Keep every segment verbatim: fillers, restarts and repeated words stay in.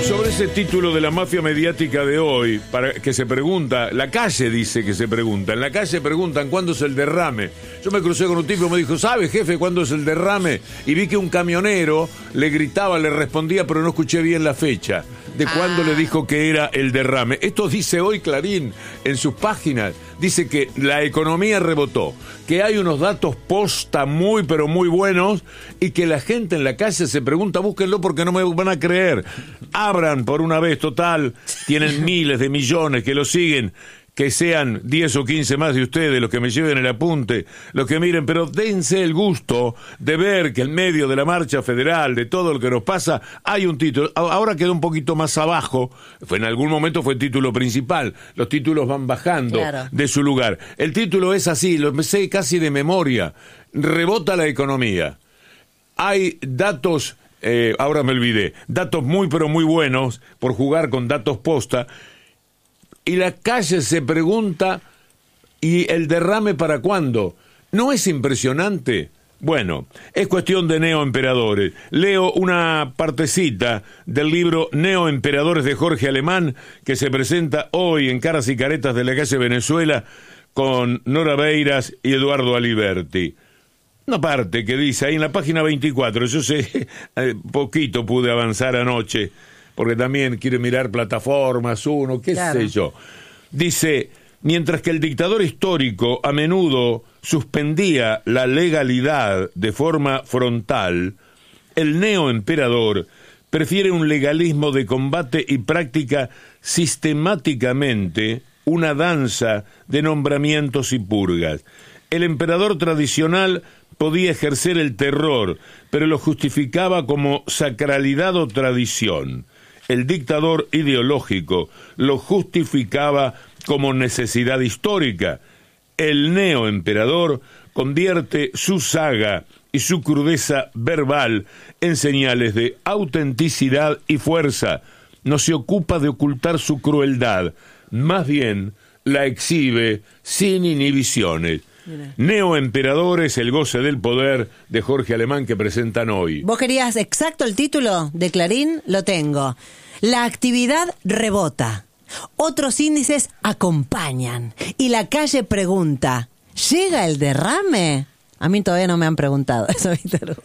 Sobre ese título de la mafia mediática de hoy, para que se pregunta, la calle dice que se pregunta, en la calle preguntan cuándo es el derrame. Yo me crucé con un tipo y me dijo, ¿sabe, jefe, cuándo es el derrame? Y vi que un camionero le gritaba, le respondía, pero no escuché bien la fecha de cuándo ah. le dijo que era el derrame. Esto dice hoy Clarín en sus páginas. Dice que la economía rebotó, que hay unos datos posta muy pero muy buenos y que la gente en la calle se pregunta, búsquenlo porque no me van a creer. Abran por una vez, total, tienen miles de millones que lo siguen. Que sean diez o quince más de ustedes los que me lleven el apunte, los que miren, pero dense el gusto de ver que en medio de la marcha federal, de todo lo que nos pasa, hay un título. Ahora queda un poquito más abajo, fue en algún momento fue el título principal, los títulos van bajando claro. de su lugar. El título es así, lo sé casi de memoria, rebota la economía. Hay datos, eh, ahora me olvidé, datos muy pero muy buenos, por jugar con datos posta. Y la calle se pregunta, ¿y el derrame para cuándo? ¿No es impresionante? Bueno, es cuestión de neoemperadores. Leo una partecita del libro Neoemperadores de Jorge Alemán, que se presenta hoy en Caras y Caretas de la calle Venezuela con Nora Beiras y Eduardo Aliberti. Una parte que dice ahí en la página veinticuatro, yo sé, poquito pude avanzar anoche, porque también quiere mirar plataformas, uno, qué claro. sé yo. Dice, mientras que el dictador histórico a menudo suspendía la legalidad de forma frontal, el neoemperador prefiere un legalismo de combate y práctica sistemáticamente una danza de nombramientos y purgas. El emperador tradicional podía ejercer el terror, pero lo justificaba como sacralidad o tradición. El dictador ideológico lo justificaba como necesidad histórica. El neoemperador convierte su saga y su crudeza verbal en señales de autenticidad y fuerza. No se ocupa de ocultar su crueldad, más bien la exhibe sin inhibiciones. Mira. Neoemperadores, el goce del poder de Jorge Alemán que presentan hoy. ¿Vos querías exacto el título de Clarín? Lo tengo. La actividad rebota. Otros índices acompañan. Y la calle pregunta, ¿llega el derrame? A mí todavía no me han preguntado eso, Víctor.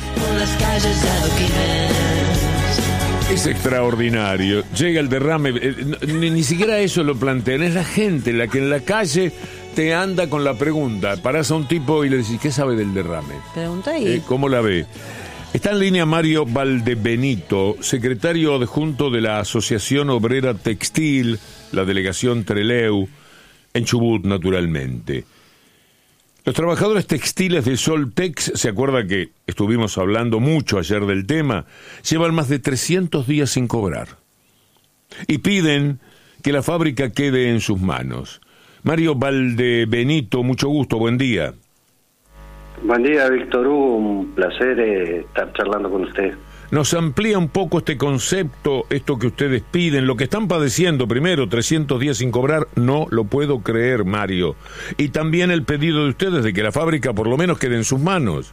Es extraordinario. Llega el derrame. Eh, ni, ni siquiera eso lo plantean. Es la gente la que en la calle te anda con la pregunta. Parás a un tipo y le decís, ¿qué sabe del derrame? Pregunta ahí. Eh, ¿Cómo la ve? Está en línea Mario Valdebenito, secretario adjunto de la Asociación Obrera Textil, la delegación Trelew, en Chubut, naturalmente. Los trabajadores textiles de Soltex, se acuerda que estuvimos hablando mucho ayer del tema, llevan más de trescientos días sin cobrar. Y piden que la fábrica quede en sus manos. Mario Valdebenito, mucho gusto, buen día. Buen día, Víctor Hugo, un placer eh, estar charlando con usted. ¿Nos amplía un poco este concepto, esto que ustedes piden, lo que están padeciendo? Primero, trescientos días sin cobrar, no lo puedo creer, Mario. Y también el pedido de ustedes de que la fábrica por lo menos quede en sus manos.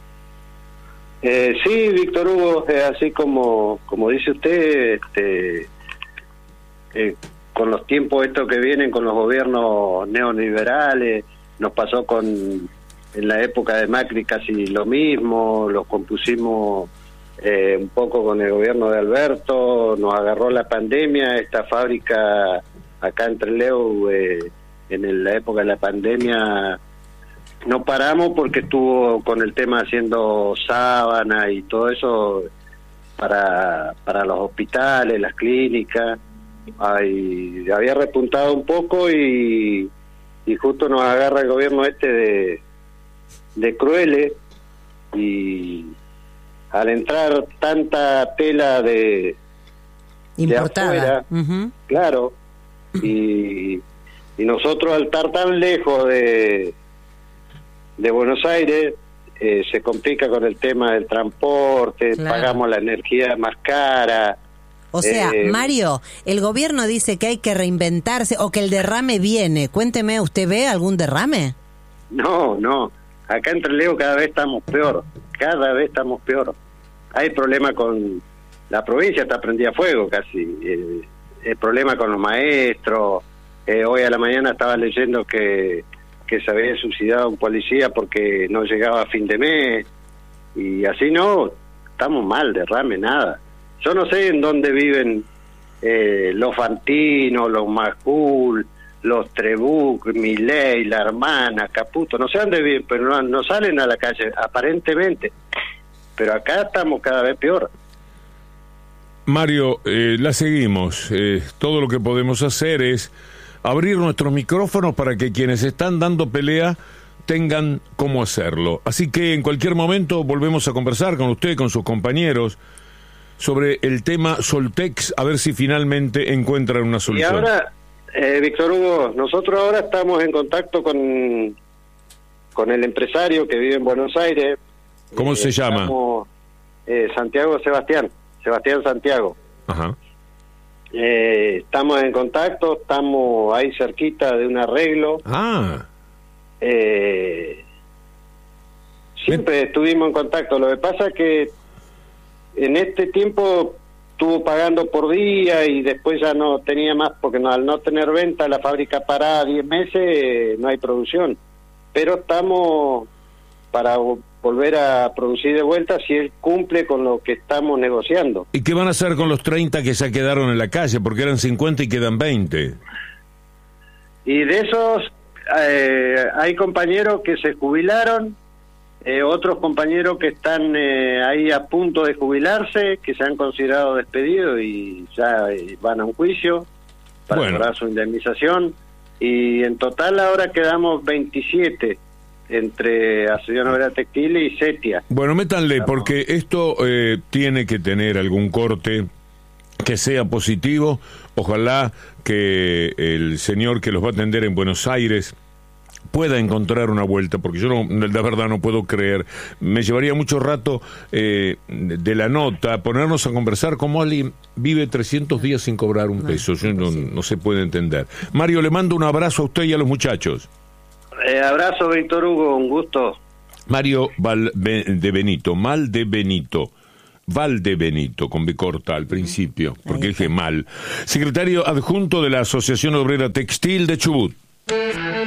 Eh, sí, Víctor Hugo, eh, así como, como dice usted, este, eh, con los tiempos estos que vienen, con los gobiernos neoliberales, nos pasó con... En la época de Macri casi lo mismo, los compusimos eh, un poco con el gobierno de Alberto, nos agarró la pandemia, esta fábrica acá en Trelew, eh, en el, la época de la pandemia, no paramos porque estuvo con el tema haciendo sábana y todo eso para, para los hospitales, las clínicas, Ay, había repuntado un poco y, y justo nos agarra el gobierno este de... de crueles, y al entrar tanta tela de importada de afuera, uh-huh. claro, y, y nosotros al estar tan lejos de de Buenos Aires, eh, se complica con el tema del transporte, claro. Pagamos la energía más cara. O sea, eh, Mario, el gobierno dice que hay que reinventarse o que el derrame viene. Cuénteme, ¿usted ve algún derrame? No, no. Acá en Trelew cada vez estamos peor, cada vez estamos peor. Hay problema con la provincia está prendida a fuego casi. Eh, el problema con los maestros, eh, hoy a la mañana estaba leyendo que, que se había suicidado un policía porque no llegaba a fin de mes, y así no, estamos mal, derrame, nada. Yo no sé en dónde viven eh, los Fantino, los Majul, los Trebuch, Milei, la hermana, Caputo, no sé dónde viven, pero no, no salen a la calle, aparentemente. Pero acá estamos cada vez peor. Mario, eh, la seguimos. Eh, todo lo que podemos hacer es abrir nuestros micrófonos para que quienes están dando pelea tengan cómo hacerlo. Así que en cualquier momento volvemos a conversar con usted, con sus compañeros, sobre el tema Soltex, a ver si finalmente encuentran una solución. Y ahora, eh, Víctor Hugo, nosotros ahora estamos en contacto con, con el empresario que vive en Buenos Aires. ¿Cómo eh, se llama? Estamos, eh, Santiago Sebastián. Sebastián Santiago. Ajá. Eh, estamos en contacto, estamos ahí cerquita de un arreglo. Ah. Eh, siempre estuvimos en contacto. Lo que pasa es que en este tiempo estuvo pagando por día y después ya no tenía más, porque no, al no tener venta, la fábrica parada diez meses, eh, no hay producción. Pero estamos para volver a producir de vuelta si él cumple con lo que estamos negociando. ¿Y qué van a hacer con los treinta que ya quedaron en la calle? Porque eran cincuenta y quedan veinte. Y de esos eh, hay compañeros que se jubilaron, eh, otros compañeros que están eh, ahí a punto de jubilarse, que se han considerado despedidos y ya eh, van a un juicio para bueno. cobrar su indemnización. Y en total ahora quedamos veintisiete entre Asociación Obrera Textil y Setia. Bueno, métanle, porque esto eh, tiene que tener algún corte que sea positivo. Ojalá que el señor que los va a atender en Buenos Aires pueda encontrar una vuelta, porque yo no, la verdad no puedo creer. Me llevaría mucho rato eh, de la nota ponernos a conversar cómo alguien vive trescientos días sin cobrar un peso. Yo no, no se puede entender. Mario, le mando un abrazo a usted y a los muchachos. Eh, abrazo, Víctor Hugo, un gusto. Mario Valdebenito, Mal de Benito, Valdebenito, con B corta al principio, porque dije mal. Secretario adjunto de la Asociación Obrera Textil de Chubut.